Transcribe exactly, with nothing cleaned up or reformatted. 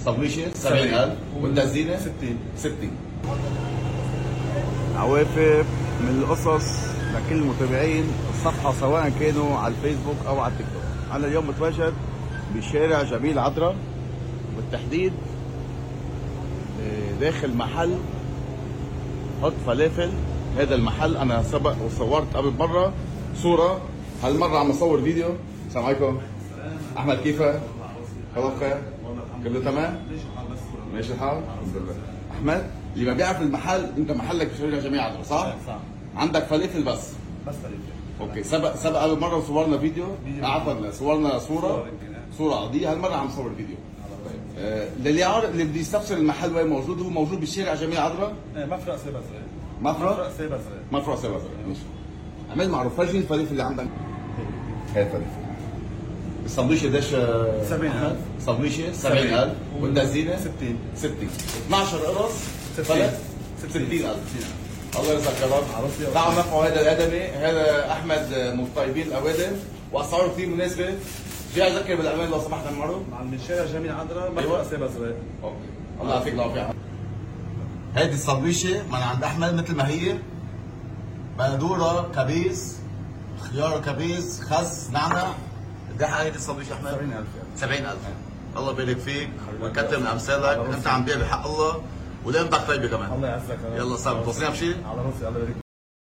الصبيشه سبعين ألف والتزيينه ستين ستين. عوافر من القصص لكل المتابعين الصفحة سواء كانوا على الفيسبوك أو على التيك توك. أنا اليوم متواجد بشارع جميل عذرا، بالتحديد داخل محل حط فلافل. هذا المحل أنا سبق وصورت قبل مرة صورة، هالمرة عم أصور فيديو. السلام عليكم. أحمد كيفك؟ الله بخير؟ كله تمام؟ ماشي الحال؟ الحمد لله. أحمد اللي ما بيعرف المحل، أنت محلك بشارع جميل عذرا صح؟ صح. عندك فلافل بس؟ بس فلافل. اوكي. سبق سبق قبل مره وصورنا فيديو، عفوا صورنا صوره صوره عاديه، هالمره عم نصور فيديو. طيب آه للي عارف اللي بده يستفسر المحل وين موجود، هو موجود بالشارع جميل عذرا، مفرق سيبا زرق. مفرق سيبا زرق. مفرق سيبا زرق. ماشي. عمل معروف. فرجيني الفلافل اللي عندك. هاي الفلافل. السندويشه قديش؟ سبعين ألف. السندويشه سبعين ألف والتزيينه ستين ستين. اثنعش قرص ستين. ستين ألف. الله يرزقك يا رب. تعالوا نرفعوا هذا الادمي، هذا احمد من الطيبين الاوادم واسعاره كثير مناسبه. جاي اذكر بالامان لو سمحت المعروف. من شارع جميل عذرا مفرق سيبا زرق. اوكي. الله يعطيك العافيه. هيدي الصبيشه من عند احمد مثل ما هي، بندوره كبيس، خيار كبيس، خس، نعنع. قد ايه هيدي الصبيشه احمد؟ سبعين ألف. سبعين ألف. الله يبارك فيك ويكثر من امثالك، انت عم تبيع بحق الله ولقمتك طيبه كمان. الله يعزك. يلا صار توصينا بشيء؟ على راسي. الله يبارك.